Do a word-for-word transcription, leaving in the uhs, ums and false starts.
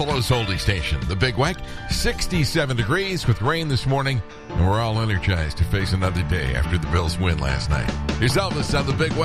Buffalo's oldie station, the Big Weck. sixty-seven degrees with rain this morning, and we're all energized to face another day after the Bills win last night. Here's Elvis on the Big Weck.